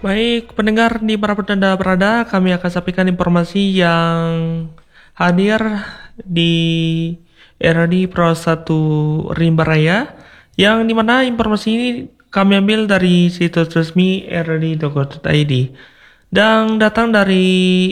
Baik, pendengar di para petanda berada, kami akan sampaikan informasi yang hadir di RRD Pro 1 Rimba Raya, yang dimana informasi ini kami ambil dari situs resmi rrd.go.id dan datang dari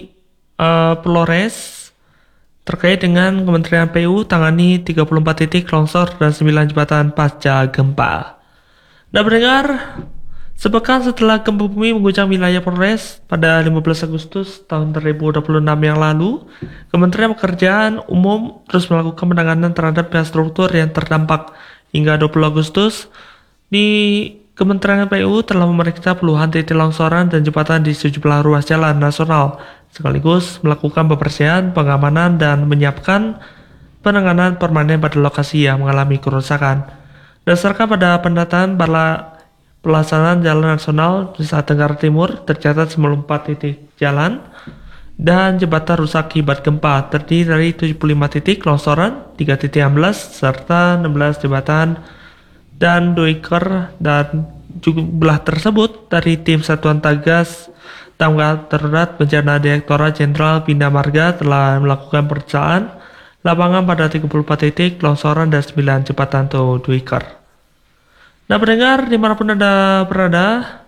Polres terkait dengan Kementerian PU tangani 34 titik longsor dan 9 jembatan pasca gempa. Nah, pendengar, sepekan setelah gempa bumi mengguncang wilayah Polres pada 15 Agustus tahun 2026 yang lalu, Kementerian Pekerjaan Umum terus melakukan penanganan terhadap infrastruktur yang terdampak. Hingga 20 Agustus, di Kementerian PU telah memeriksa puluhan titik longsoran dan jembatan di sejumlah ruas jalan nasional, sekaligus melakukan pembersihan, pengamanan, dan menyiapkan penanganan permanen pada lokasi yang mengalami kerusakan. Berdasarkan pada pendataan pelaksanaan jalan nasional Nusa Tenggara Timur, tercatat 94 titik jalan dan jembatan rusak akibat gempa, terdiri dari 75 titik longsoran, 3 titik amblas, serta 16 jembatan dan duiker. Dan jumlah tersebut dari tim Satuan Tagas Tanggap Darurat Bencana Direktorat Jenderal Bina Marga telah melakukan pemeriksaan lapangan pada 34 titik longsoran dan 9 jembatan atau duiker. Nah, pendengar dimanapun Anda berada,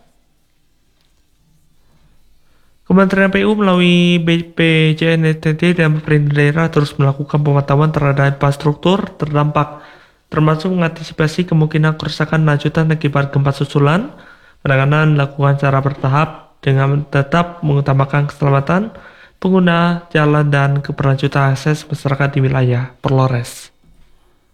Kementerian PU melalui BPJS dan pemerintah daerah terus melakukan pemantauan terhadap infrastruktur terdampak, termasuk mengantisipasi kemungkinan kerusakan lanjutan akibat gempa susulan. Penanganan dilakukan secara bertahap dengan tetap mengutamakan keselamatan pengguna jalan dan keberlanjutan akses masyarakat di wilayah Polres.